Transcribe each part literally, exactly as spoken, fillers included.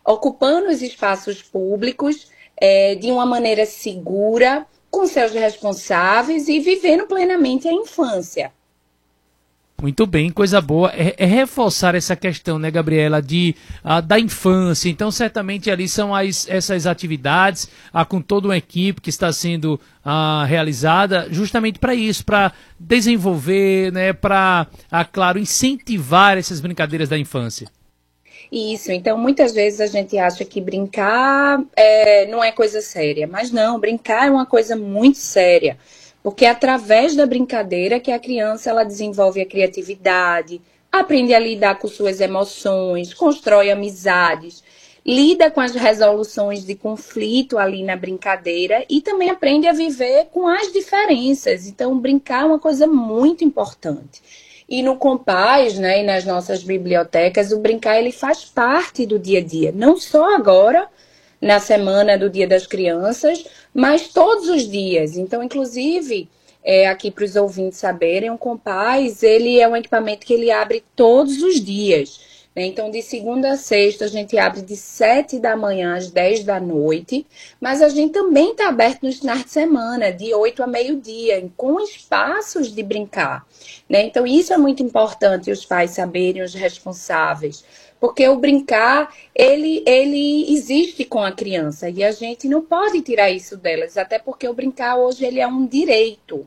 ocupando os espaços públicos é, de uma maneira segura, com seus responsáveis e vivendo plenamente a infância. Muito bem, coisa boa. É, é reforçar essa questão, né, Gabriela, de, ah, da infância. Então, certamente ali são as, essas atividades, ah, com toda uma equipe que está sendo ah, realizada, justamente para isso, para desenvolver, né, para, ah, claro, incentivar essas brincadeiras da infância. Isso, então muitas vezes a gente acha que brincar é, não é coisa séria, mas não, brincar é uma coisa muito séria. Porque é através da brincadeira que a criança ela desenvolve a criatividade, aprende a lidar com suas emoções, constrói amizades, lida com as resoluções de conflito ali na brincadeira e também aprende a viver com as diferenças. Então, brincar é uma coisa muito importante. E no Compaz, né, e nas nossas bibliotecas, o brincar ele faz parte do dia a dia, não só agora, na semana do Dia das Crianças, mas todos os dias. Então, inclusive, é, aqui para os ouvintes saberem, o Compaz, ele é um equipamento que ele abre todos os dias. Né? Então, de segunda a sexta, a gente abre de sete da manhã às dez da noite, mas a gente também está aberto nos finais de semana, de oito a meio-dia, com espaços de brincar. Né? Então, isso é muito importante os pais saberem, os responsáveis. Porque o brincar, ele, ele existe com a criança e a gente não pode tirar isso delas, até porque o brincar hoje ele é um direito.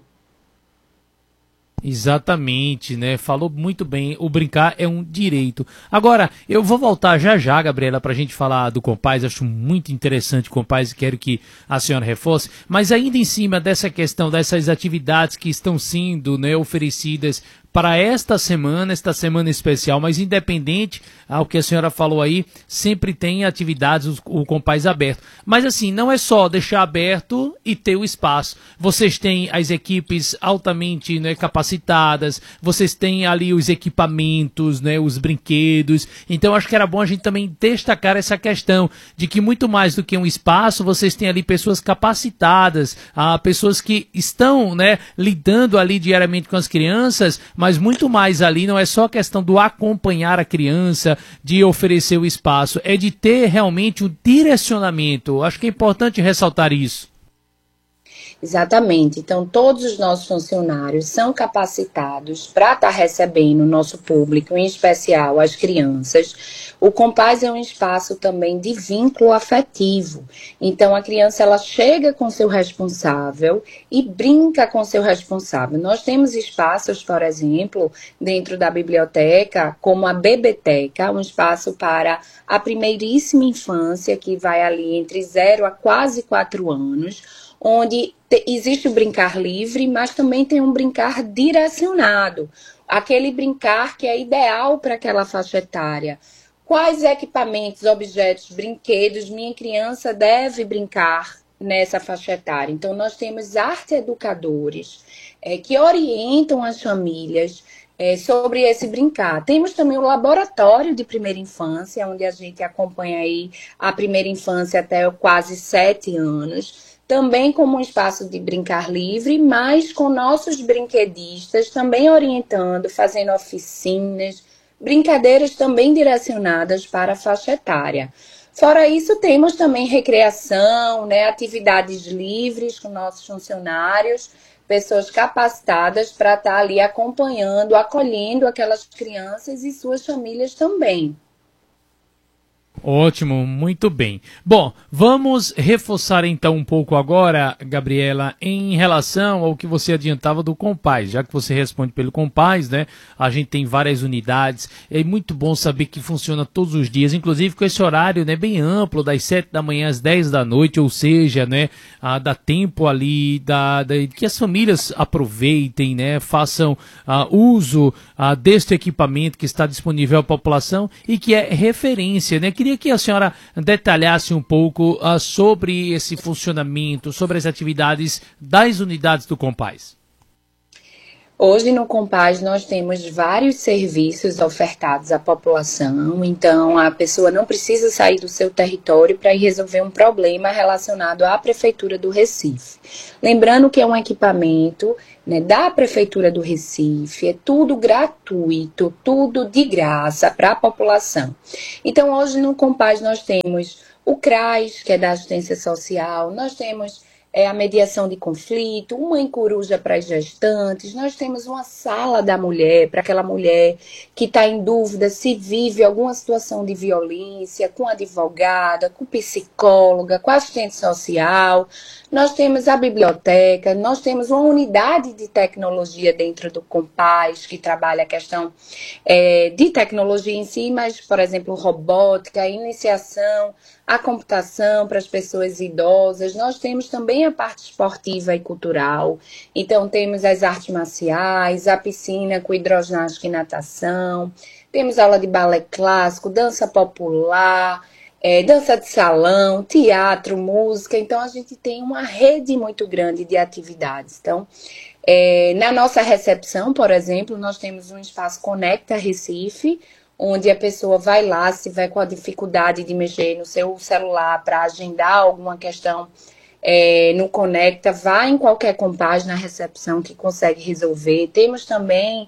Exatamente, né? Falou muito bem, o brincar é um direito. Agora, eu vou voltar já já, Gabriela, para a gente falar do Compaz, acho muito interessante o Compaz e quero que a senhora reforce, mas ainda em cima dessa questão, dessas atividades que estão sendo, né, oferecidas para esta semana, esta semana especial, mas independente ao que a senhora falou aí, sempre tem atividades, o Compaz aberto. Mas assim, não é só deixar aberto e ter o espaço. Vocês têm as equipes altamente, né, capacitadas, vocês têm ali os equipamentos, né, os brinquedos. Então acho que era bom a gente também destacar essa questão de que muito mais do que um espaço, vocês têm ali pessoas capacitadas, ah, pessoas que estão, né, lidando ali diariamente com as crianças, mas muito mais ali não é só a questão do acompanhar a criança, de oferecer o espaço, é de ter realmente um direcionamento. Acho que é importante ressaltar isso. Exatamente. Então, todos os nossos funcionários são capacitados para estar recebendo o nosso público, em especial as crianças. O Compaz é um espaço também de vínculo afetivo. Então, a criança ela chega com seu responsável e brinca com seu responsável. Nós temos espaços, por exemplo, dentro da biblioteca, como a Bebeteca, um espaço para a primeiríssima infância, que vai ali entre zero a quase quatro anos, onde existe o brincar livre, mas também tem um brincar direcionado. Aquele brincar que é ideal para aquela faixa etária. Quais equipamentos, objetos, brinquedos minha criança deve brincar nessa faixa etária? Então, nós temos arte educadores é, que orientam as famílias é, sobre esse brincar. Temos também o laboratório de primeira infância, onde a gente acompanha aí a primeira infância até quase sete anos. Também como um espaço de brincar livre, mas com nossos brinquedistas também orientando, fazendo oficinas, brincadeiras também direcionadas para a faixa etária. Fora isso, temos também recreação, né, atividades livres com nossos funcionários, pessoas capacitadas para estar ali acompanhando, acolhendo aquelas crianças e suas famílias também. Ótimo, muito bem. Bom, vamos reforçar então um pouco agora, Gabriela, em relação ao que você adiantava do Compaz, já que você responde pelo Compaz, né? A gente tem várias unidades, é muito bom saber que funciona todos os dias, inclusive com esse horário, né, bem amplo, das sete da manhã às dez da noite, ou seja, né, ah, dá tempo ali, dá, dá, que as famílias aproveitem, né, façam ah, uso ah, deste equipamento que está disponível à população e que é referência, né? Queria que a senhora detalhasse um pouco uh, sobre esse funcionamento, sobre as atividades das unidades do Compaz. Hoje no Compaz nós temos vários serviços ofertados à população, então a pessoa não precisa sair do seu território para ir resolver um problema relacionado à Prefeitura do Recife. Lembrando que é um equipamento, né, da Prefeitura do Recife, é tudo gratuito, tudo de graça para a população. Então hoje no Compaz nós temos o CRAS, que é da assistência social, nós temos é a mediação de conflito, uma encoruja para as gestantes, nós temos uma sala da mulher, para aquela mulher que está em dúvida se vive alguma situação de violência, com advogada, com psicóloga, com assistente social, nós temos a biblioteca, nós temos uma unidade de tecnologia dentro do Compaz, que trabalha a questão é, de tecnologia em si, mas, por exemplo, robótica, iniciação, a computação para as pessoas idosas. Nós temos também a parte esportiva e cultural. Então, temos as artes marciais, a piscina com hidroginástica e natação, temos aula de balé clássico, dança popular, é, dança de salão, teatro, música. Então, a gente tem uma rede muito grande de atividades. Então, é, na nossa recepção, por exemplo, nós temos um espaço Conecta Recife, onde a pessoa vai lá, se vai com a dificuldade de mexer no seu celular para agendar alguma questão é, no Conecta, vai em qualquer Compaz na recepção que consegue resolver. Temos também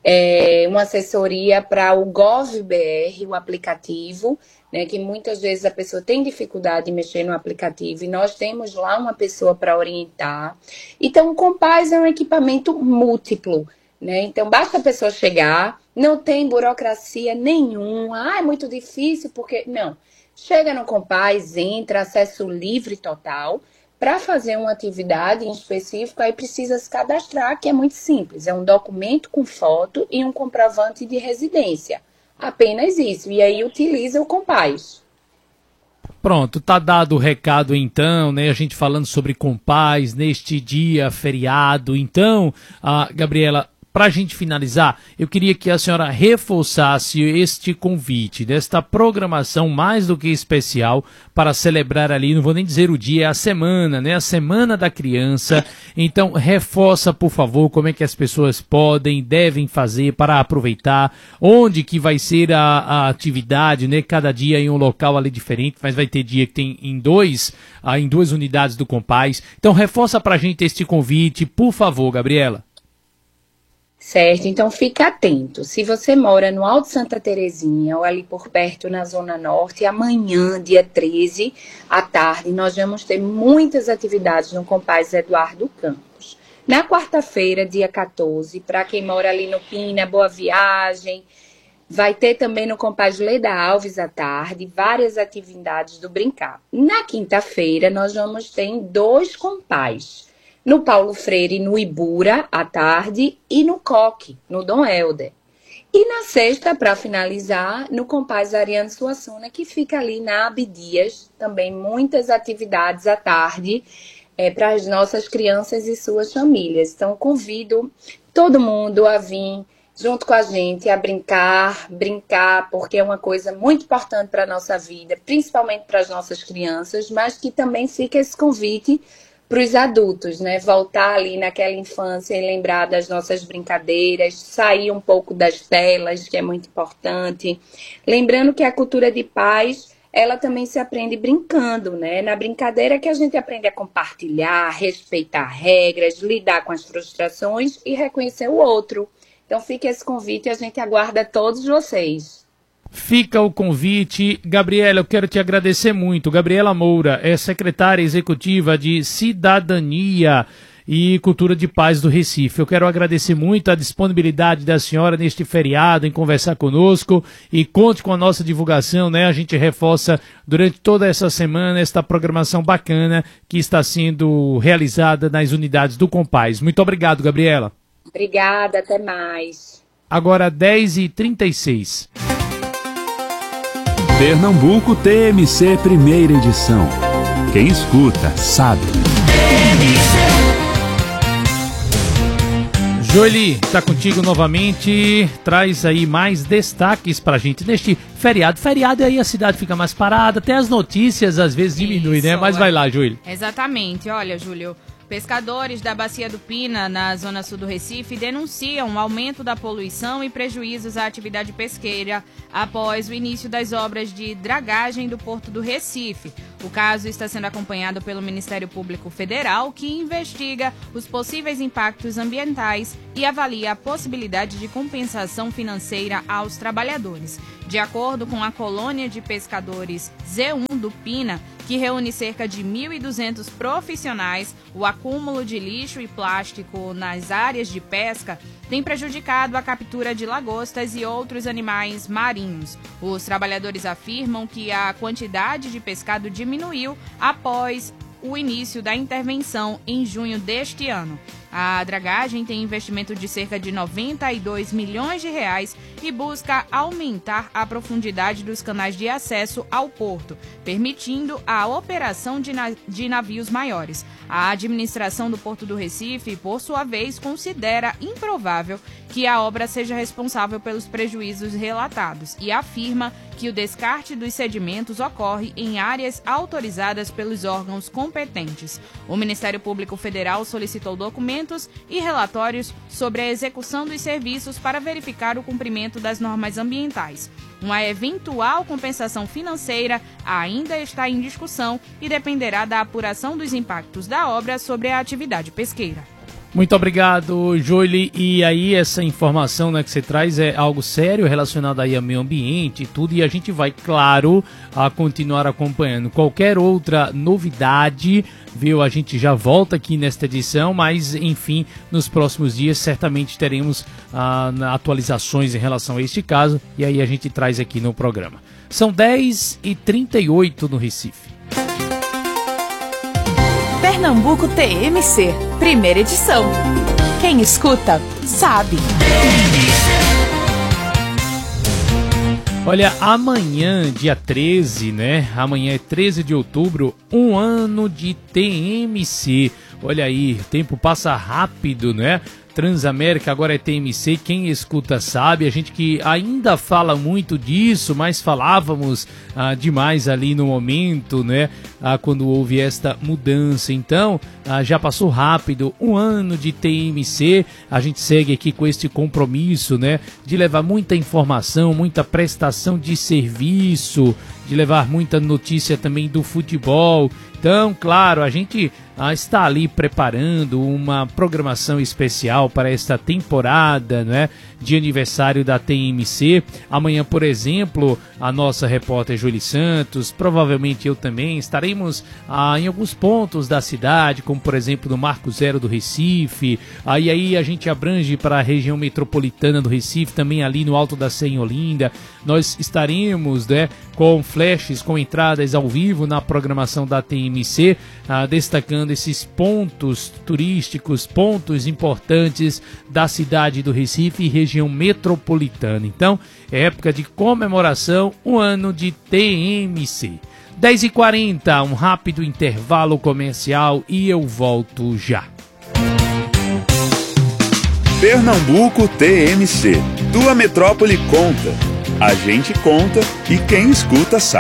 é, uma assessoria para o GovBR, o aplicativo, né, que muitas vezes a pessoa tem dificuldade de mexer no aplicativo e nós temos lá uma pessoa para orientar. Então, o Compaz é um equipamento múltiplo, né? Então, basta a pessoa chegar, não tem burocracia nenhuma, ah, é muito difícil, porque... Não, chega no Compaz, entra, acesso livre total, para fazer uma atividade em específico, aí precisa se cadastrar, que é muito simples, é um documento com foto e um comprovante de residência, apenas isso, e aí utiliza o Compaz. Pronto, tá dado o recado então, né? A gente falando sobre Compaz neste dia feriado. Então, a Gabriela, para a gente finalizar, eu queria que a senhora reforçasse este convite desta programação mais do que especial para celebrar ali, não vou nem dizer o dia, é a semana, né? A Semana da Criança. Então, reforça, por favor, como é que as pessoas podem, devem fazer para aproveitar, onde que vai ser a, a atividade, né? Cada dia em um local ali diferente, mas vai ter dia que tem em dois, ah, em duas unidades do Compaz. Então, reforça para a gente este convite, por favor, Gabriela. Certo, então fica atento. Se você mora no Alto Santa Terezinha ou ali por perto na Zona Norte, amanhã, dia treze, à tarde, nós vamos ter muitas atividades no Compaz Eduardo Campos. Na quarta-feira, dia quatorze, para quem mora ali no Pina, Boa Viagem, vai ter também no Compaz Leda Alves à tarde, várias atividades do Brincar. Na quinta-feira, nós vamos ter em dois Compaz. No Paulo Freire, no Ibura, à tarde, e no Coque, no Dom Helder. E na sexta, para finalizar, no Compaz Ariano Suassuna, que fica ali na Abdias, também muitas atividades à tarde é, para as nossas crianças e suas famílias. Então, convido todo mundo a vir junto com a gente, a brincar, brincar, porque é uma coisa muito importante para a nossa vida, principalmente para as nossas crianças, mas que também fica esse convite para os adultos, né? Voltar ali naquela infância e lembrar das nossas brincadeiras, sair um pouco das telas, que é muito importante. Lembrando que a cultura de paz, ela também se aprende brincando, né? Na brincadeira que a gente aprende a compartilhar, respeitar regras, lidar com as frustrações e reconhecer o outro. Então fica esse convite e a gente aguarda todos vocês. Fica o convite. Gabriela, eu quero te agradecer muito. Gabriela Moura é secretária executiva de Cidadania e Cultura de Paz do Recife. Eu quero agradecer muito a disponibilidade da senhora neste feriado em conversar conosco e conte com a nossa divulgação, né? A gente reforça durante toda essa semana esta programação bacana que está sendo realizada nas unidades do Compaz. Muito obrigado, Gabriela. Obrigada, até mais. Agora dez e trinta e seis. Pernambuco T M C primeira edição. Quem escuta, sabe. Joeli, está contigo novamente, traz aí mais destaques pra gente neste feriado. Feriado aí a cidade fica mais parada, até as notícias às vezes diminuem, né? Mas vai lá, Joeli. Exatamente, olha, Júlio, Pescadores da Bacia do Pina, na zona sul do Recife, denunciam o aumento da poluição e prejuízos à atividade pesqueira após o início das obras de dragagem do Porto do Recife. O caso está sendo acompanhado pelo Ministério Público Federal, que investiga os possíveis impactos ambientais e avalia a possibilidade de compensação financeira aos trabalhadores. De acordo com a colônia de pescadores Z um do Pina, que reúne cerca de mil e duzentos profissionais, o acúmulo de lixo e plástico nas áreas de pesca tem prejudicado a captura de lagostas e outros animais marinhos. Os trabalhadores afirmam que a quantidade de pescado diminuiu após o início da intervenção em junho deste ano. A dragagem tem investimento de cerca de noventa e dois milhões de reais e busca aumentar a profundidade dos canais de acesso ao porto, permitindo a operação de, na- de navios maiores. A administração do Porto do Recife, por sua vez, considera improvável que a obra seja responsável pelos prejuízos relatados e afirma que o descarte dos sedimentos ocorre em áreas autorizadas pelos órgãos competentes. O Ministério Público Federal solicitou documentos e relatórios sobre a execução dos serviços para verificar o cumprimento das normas ambientais. Uma eventual compensação financeira ainda está em discussão e dependerá da apuração dos impactos da obra sobre a atividade pesqueira. Muito obrigado, Joely. E aí essa informação, né, que você traz é algo sério relacionado aí ao meio ambiente e tudo, e a gente vai, claro, a continuar acompanhando qualquer outra novidade, viu? A gente já volta aqui nesta edição, mas enfim, nos próximos dias certamente teremos ah, atualizações em relação a este caso, e aí a gente traz aqui no programa. São dez e trinta e oito no Recife. Pernambuco T M C, primeira edição. Quem escuta, sabe. Olha, amanhã, dia treze, né? Amanhã é treze de outubro, um ano de T M C. Olha aí, o tempo passa rápido, né? Transamérica agora é T M C, quem escuta sabe, a gente que ainda fala muito disso, mas falávamos ah, demais ali no momento, né, ah, quando houve esta mudança. Então, ah, já passou rápido, um ano de T M C, a gente segue aqui com este compromisso, né, de levar muita informação, muita prestação de serviço, de levar muita notícia também do futebol. Então, claro, a gente ah, está ali preparando uma programação especial para esta temporada, né, de aniversário da T M C. Amanhã, por exemplo, a nossa repórter Joely Santos, provavelmente eu também, estaremos ah, em alguns pontos da cidade, como por exemplo no Marco Zero do Recife. Aí, aí a gente abrange para a região metropolitana do Recife, também ali no Alto da Sé, em Olinda. Nós estaremos, né, com flashes, com entradas ao vivo na programação da T M C, ah, destacando esses pontos turísticos, pontos importantes da cidade do Recife e região metropolitana. Então, é época de comemoração, um ano de T M C. dez e quarenta, um rápido intervalo comercial e eu volto já. Pernambuco T M C. Tua metrópole conta. A gente conta e quem escuta sabe.